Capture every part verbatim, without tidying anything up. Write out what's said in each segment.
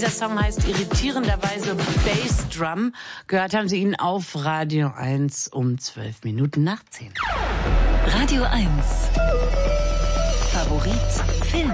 Dieser Song heißt irritierenderweise Bassdrum. Gehört haben Sie ihn auf Radio eins um zwölf Minuten nach zehn. Radio eins. Favorit Film.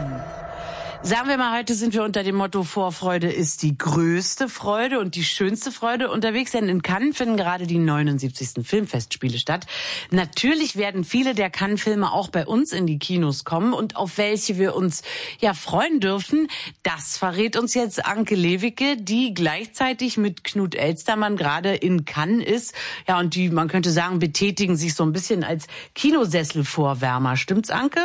Sagen wir mal, heute sind wir unter dem Motto Vorfreude ist die größte Freude und die schönste Freude unterwegs, denn in Cannes finden gerade die neunundsiebzigsten Filmfestspiele statt. Natürlich werden viele der Cannes-Filme auch bei uns in die Kinos kommen und auf welche wir uns ja freuen dürfen, das verrät uns jetzt Anke Lewicke, die gleichzeitig mit Knut Elstermann gerade in Cannes ist. Ja, und die, man könnte sagen, betätigen sich so ein bisschen als Kinosesselvorwärmer. Stimmt's, Anke?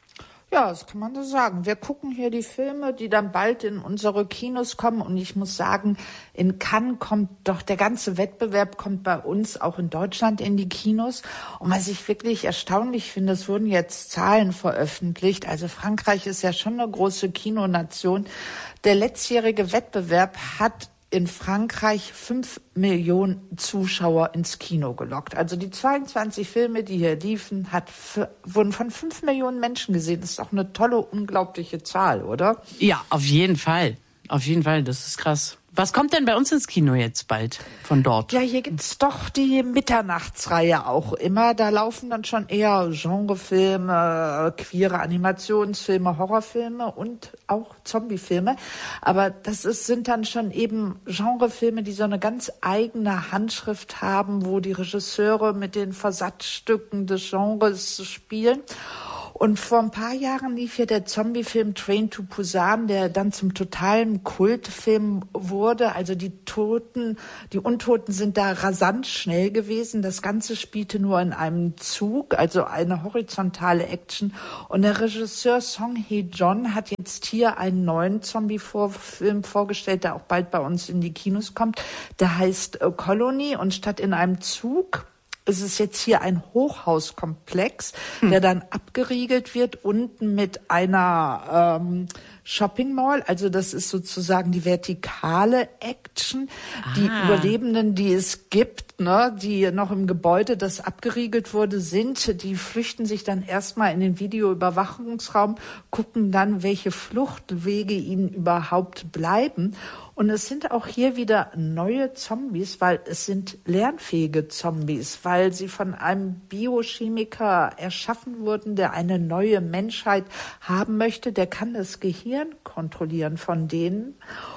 Ja, das kann man so sagen. Wir gucken hier die Filme, die dann bald in unsere Kinos kommen. Und ich muss sagen, in Cannes kommt doch der ganze Wettbewerb, kommt bei uns auch in Deutschland in die Kinos. Und was ich wirklich erstaunlich finde, es wurden jetzt Zahlen veröffentlicht. Also Frankreich ist ja schon eine große Kinonation. Der letztjährige Wettbewerb hat in Frankreich fünf Millionen Zuschauer ins Kino gelockt. Also die zweiundzwanzig Filme, die hier liefen, hat, wurden von fünf Millionen Menschen gesehen. Das ist doch eine tolle, unglaubliche Zahl, oder? Ja, auf jeden Fall. Auf jeden Fall, das ist krass. Was kommt denn bei uns ins Kino jetzt bald von dort? Ja, hier gibt's doch die Mitternachtsreihe auch immer. Da laufen dann schon eher Genrefilme, queere Animationsfilme, Horrorfilme und auch Zombiefilme. Aber das ist, sind dann schon eben Genrefilme, die so eine ganz eigene Handschrift haben, wo die Regisseure mit den Versatzstücken des Genres spielen. Und vor ein paar Jahren lief hier der Zombiefilm Train to Busan, der dann zum totalen Kultfilm wurde. Also die Toten, die Untoten sind da rasant schnell gewesen. Das Ganze spielte nur in einem Zug, also eine horizontale Action. Und der Regisseur Song Hye-jeon hat jetzt hier einen neuen Zombie-Film vorgestellt, der auch bald bei uns in die Kinos kommt. Der heißt Colony und statt in einem Zug es ist jetzt hier ein Hochhauskomplex, der dann abgeriegelt wird, unten mit einer ähm, Shopping Mall. Also das ist sozusagen die vertikale Action. Ah. Die Überlebenden, die es gibt, ne, die noch im Gebäude, das abgeriegelt wurde, sind, die flüchten sich dann erstmal in den Videoüberwachungsraum, gucken dann, welche Fluchtwege ihnen überhaupt bleiben. Und es sind auch hier wieder neue Zombies, weil es sind lernfähige Zombies, weil sie von einem Biochemiker erschaffen wurden, der eine neue Menschheit haben möchte. Der kann das Gehirn kontrollieren von denen.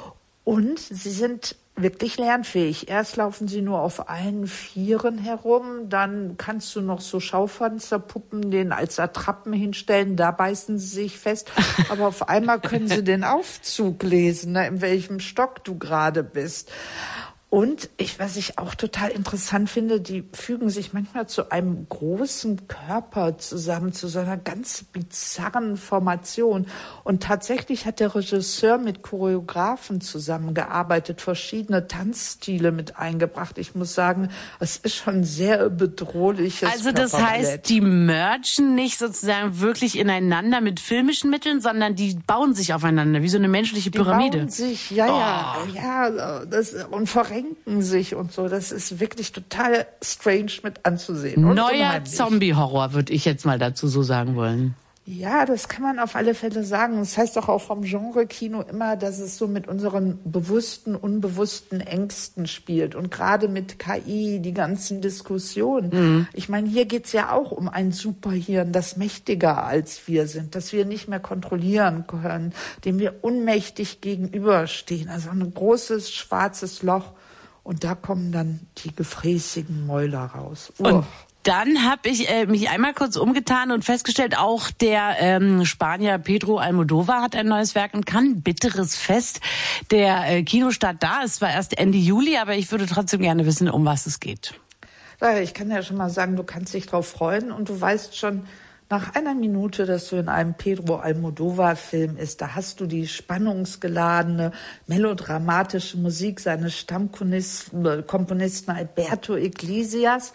Und sie sind wirklich lernfähig. Erst laufen sie nur auf allen Vieren herum, dann kannst du noch so Schaufensterpuppen denen als Attrappen hinstellen, da beißen sie sich fest, aber auf einmal können sie den Aufzug lesen, ne, in welchem Stock du gerade bist. Und ich, was ich auch total interessant finde, die fügen sich manchmal zu einem großen Körper zusammen, zu so einer ganz bizarren Formation. Und tatsächlich hat der Regisseur mit Choreografen zusammengearbeitet, verschiedene Tanzstile mit eingebracht. Ich muss sagen, es ist schon sehr bedrohliches Also das heißt, die mergen nicht sozusagen wirklich ineinander mit filmischen Mitteln, sondern die bauen sich aufeinander, wie so eine menschliche Pyramide. Die bauen sich, ja, ja, oh. ja, das, und verrenken sich und so. Das ist wirklich total strange mit anzusehen. Und neuer Zombie-Horror, würde ich jetzt mal dazu so sagen wollen. Ja, das kann man auf alle Fälle sagen. Das heißt doch auch vom Genre-Kino immer, dass es so mit unseren bewussten, unbewussten Ängsten spielt. Und gerade mit K I, die ganzen Diskussionen. Mhm. Ich meine, hier geht's ja auch um ein Superhirn, das mächtiger als wir sind, das wir nicht mehr kontrollieren können, dem wir unmächtig gegenüberstehen. Also ein großes, schwarzes Loch. Und da kommen dann die gefräßigen Mäuler raus. Oh. Und dann habe ich äh, mich einmal kurz umgetan und festgestellt, auch der ähm, Spanier Pedro Almodóvar hat ein neues Werk in Cannes, Bitteres Fest. Der äh, Kinostart da ist zwar erst Ende Juli, aber ich würde trotzdem gerne wissen, um was es geht. Ja, ich kann ja schon mal sagen, du kannst dich drauf freuen und du weißt schon nach einer Minute, dass du in einem Pedro Almodóvar-Film ist. Da hast du die spannungsgeladene, melodramatische Musik seines Stammkomponisten Alberto Iglesias.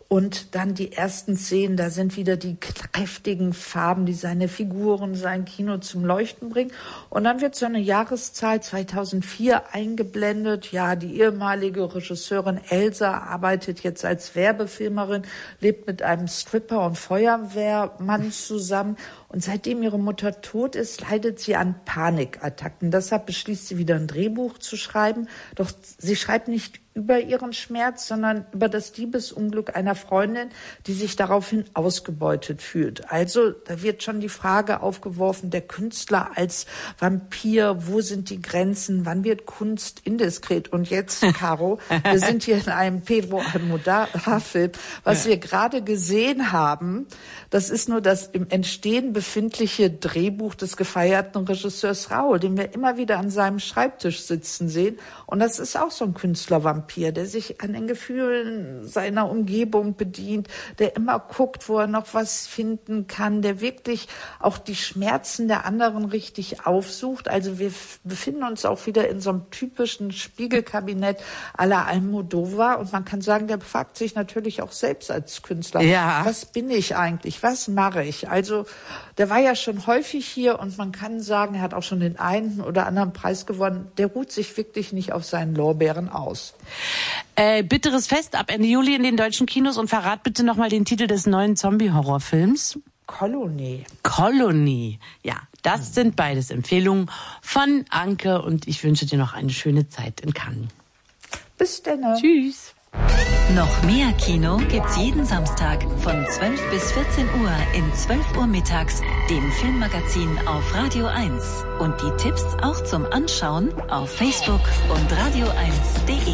Und dann die ersten Szenen, da sind wieder die kräftigen Farben, die seine Figuren, sein Kino zum Leuchten bringen. Und dann wird so eine Jahreszeit zweitausendvier eingeblendet. Ja, die ehemalige Regisseurin Elsa arbeitet jetzt als Werbefilmerin, lebt mit einem Stripper und Feuerwehrmann zusammen. Und seitdem ihre Mutter tot ist, leidet sie an Panikattacken. Deshalb beschließt sie wieder ein Drehbuch zu schreiben. Doch sie schreibt nicht über ihren Schmerz, sondern über das Liebesunglück einer Freundin, die sich daraufhin ausgebeutet fühlt. Also da wird schon die Frage aufgeworfen, der Künstler als Vampir, wo sind die Grenzen, wann wird Kunst indiskret? Und jetzt, Caro, wir sind hier in einem Pedro Almodovar-Film. Was ja. wir gerade gesehen haben, das ist nur das im Entstehen befindliche Drehbuch des gefeierten Regisseurs Raoul, den wir immer wieder an seinem Schreibtisch sitzen sehen. Und das ist auch so ein Künstlervampir, der sich an den Gefühlen seiner Umgebung bedient, der immer guckt, wo er noch was finden kann, der wirklich auch die Schmerzen der anderen richtig aufsucht. Also wir befinden uns auch wieder in so einem typischen Spiegelkabinett à la Almodovar. Und man kann sagen, der fragt sich natürlich auch selbst als Künstler, ja. was bin ich eigentlich, was mache ich? Also der war ja schon häufig hier und man kann sagen, er hat auch schon den einen oder anderen Preis gewonnen. Der ruht sich wirklich nicht auf seinen Lorbeeren aus. Äh, bitteres Fest ab Ende Juli in den deutschen Kinos und verrat bitte nochmal den Titel des neuen Zombie-Horrorfilms. Colony. Colony. Ja, das sind beides Empfehlungen von Anke und ich wünsche dir noch eine schöne Zeit in Cannes. Bis dann. Tschüss. Noch mehr Kino gibt's jeden Samstag von zwölf bis vierzehn Uhr in zwölf Uhr mittags, dem Filmmagazin auf Radio eins. Und die Tipps auch zum Anschauen auf Facebook und radio eins punkt de.